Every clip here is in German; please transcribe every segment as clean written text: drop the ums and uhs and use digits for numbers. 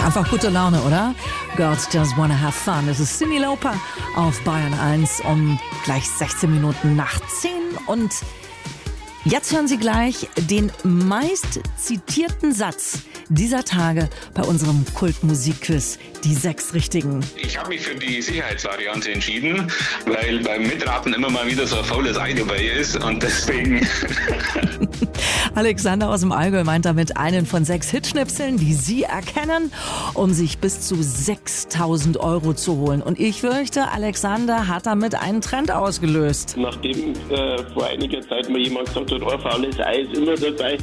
Einfach gute Laune, oder? Girls Just Wanna Have Fun. Das ist Cyndi Lauper auf Bayern 1 um gleich 16 Minuten nach 10. Und jetzt hören Sie gleich den meist zitierten Satz dieser Tage bei unserem Kultmusikquiz, die 6 Richtigen. Ich habe mich für die Sicherheitsvariante entschieden, weil beim Mitraten immer mal wieder so ein faules Ei dabei ist und deswegen... Alexander aus dem Allgäu meint damit einen von 6 Hitschnipseln, die Sie erkennen, um sich bis zu 6.000 € zu holen. Und ich fürchte, Alexander hat damit einen Trend ausgelöst. Nachdem vor einiger Zeit mal jemand gesagt hat, ein faules Ei ist immer dabei,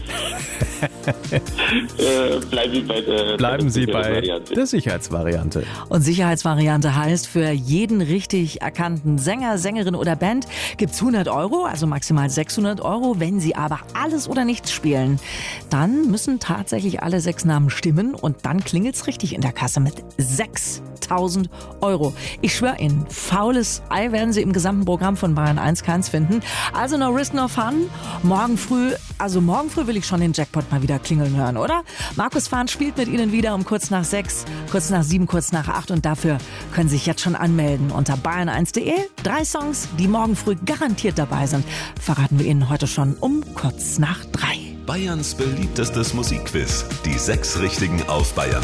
bleiben Sie bei der Sicherheitsvariante. Und Sicherheitsvariante heißt, für jeden richtig erkannten Sänger, Sängerin oder Band gibt's 100 €, also maximal 600 €. Wenn Sie aber alles oder nichts spielen, dann müssen tatsächlich alle 6 Namen stimmen und dann klingelt's richtig in der Kasse mit 6.000 €. Ich schwöre Ihnen, faules Ei werden Sie im gesamten Programm von Bayern 1 keins finden. Also no risk, no fun. Morgen früh will ich schon den Jackpot mal wieder klingeln hören, oder? Markus Fahn spielt mit Ihnen wieder um kurz nach 6, kurz nach 7, kurz nach 8 und dafür können Sie sich jetzt schon anmelden unter bayern1.de. 3 Songs, die morgen früh garantiert dabei sind, verraten wir Ihnen heute schon um kurz nach 3. Bayerns beliebtestes Musikquiz. Die 6 Richtigen auf Bayern